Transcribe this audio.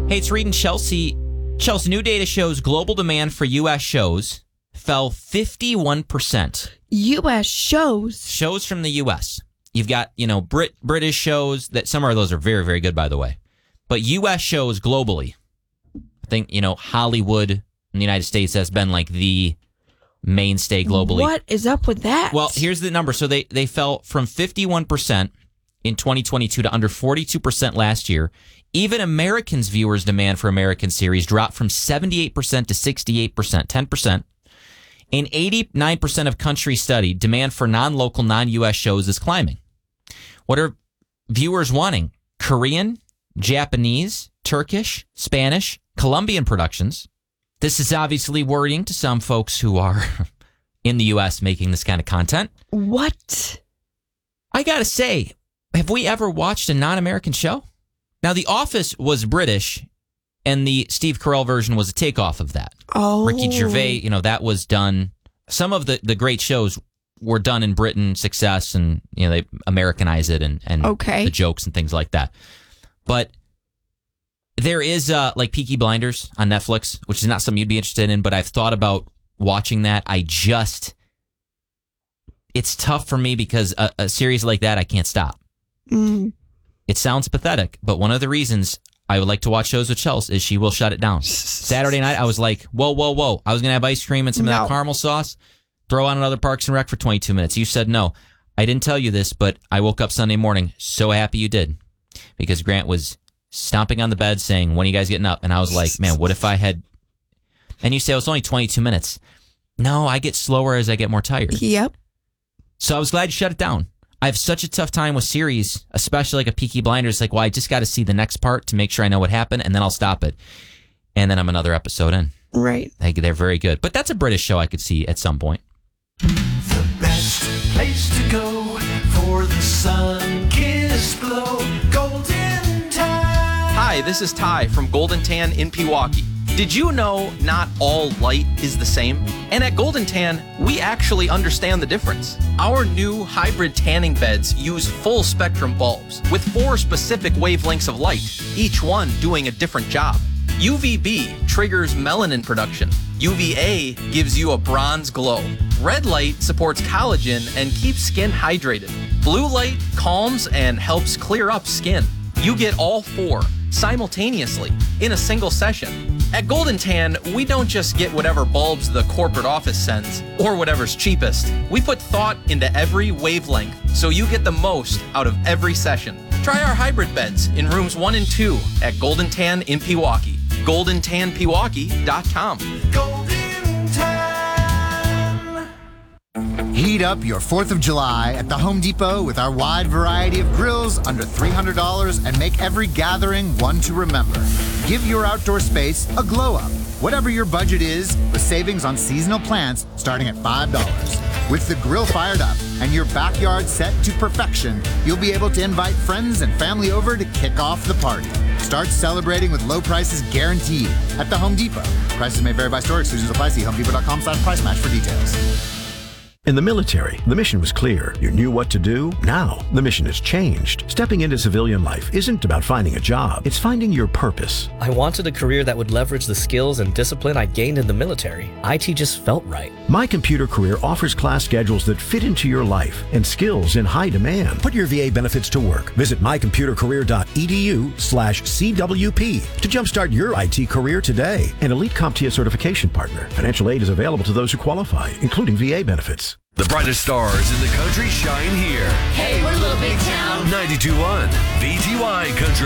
Hey, it's Reed and Chelsea. Chelsea, new data shows global demand for U.S. shows fell 51%. U.S. shows? Shows from the U.S. You've got, British shows that some of those are very, very good, by the way. But U.S. shows globally, I think, Hollywood in the United States has been like the mainstay globally. What is up with that? Well, here's the number. So they fell from 51% in 2022 to under 42% last year. Even Americans' viewers' demand for American series dropped from 78% to 68%, 10%. In 89% of countries studied, demand for non-local, non-U.S. shows is climbing. What are viewers wanting? Korean, Japanese, Turkish, Spanish, Colombian productions. This is obviously worrying to some folks who are in the U.S. making this kind of content. What? I gotta say, have we ever watched a non-American show? Now, The Office was British, and the Steve Carell version was a takeoff of that. Oh. Ricky Gervais, that was done. Some of the great shows were done in Britain, Success, and they Americanize it and okay. The jokes and things like that. But there is like Peaky Blinders on Netflix, which is not something you'd be interested in, but I've thought about watching that. It's tough for me because a series like that, I can't stop. Mm. It sounds pathetic, but one of the reasons I would like to watch shows with Chelsea is she will shut it down. Saturday night, I was like, whoa. I was going to have ice cream and some of that caramel sauce. Throw on another Parks and Rec for 22 minutes. You said no. I didn't tell you this, but I woke up Sunday morning so happy you did because Grant was stomping on the bed saying, when are you guys getting up? And I was like, man, what if I had... And you say, it's only 22 minutes. No, I get slower as I get more tired. Yep. So I was glad you shut it down. I have such a tough time with series, especially like a Peaky Blinders. Like, well, I just got to see the next part to make sure I know what happened, and then I'll stop it. And then I'm another episode in. Right. They're very good. But that's a British show I could see at some point. The best place to go for the sun-kissed glow. Golden Tan. Hi, this is Ty from Golden Tan in Pewaukee. Did you know not all light is the same? And at Golden Tan, we actually understand the difference. Our new hybrid tanning beds use full spectrum bulbs with 4 specific wavelengths of light, each one doing a different job. UVB triggers melanin production. UVA gives you a bronze glow. Red light supports collagen and keeps skin hydrated. Blue light calms and helps clear up skin. You get all 4 simultaneously in a single session. At Golden Tan, we don't just get whatever bulbs the corporate office sends or whatever's cheapest. We put thought into every wavelength so you get the most out of every session. Try our hybrid beds in rooms 1 and 2 at Golden Tan in Pewaukee. GoldenTanPewaukee.com. Golden Tan. Heat up your 4th of July at the Home Depot with our wide variety of grills under $300 and make every gathering one to remember. Give your outdoor space a glow up, whatever your budget is, with savings on seasonal plants starting at $5. With the grill fired up and your backyard set to perfection, you'll be able to invite friends and family over to kick off the party. Start celebrating with low prices guaranteed at the Home Depot. Prices may vary by store. Exclusions apply. See HomeDepot.com/price match for details. In the military, the mission was clear. You knew what to do. Now, the mission has changed. Stepping into civilian life isn't about finding a job. It's finding your purpose. I wanted a career that would leverage the skills and discipline I gained in the military. IT just felt right. My Computer Career offers class schedules that fit into your life and skills in high demand. Put your VA benefits to work. Visit mycomputercareer.edu/CWP to jumpstart your IT career today. An elite CompTIA certification partner. Financial aid is available to those who qualify, including VA benefits. The brightest stars in the country shine here. Hey, we're Little Big Town. 92.1 VTY Country.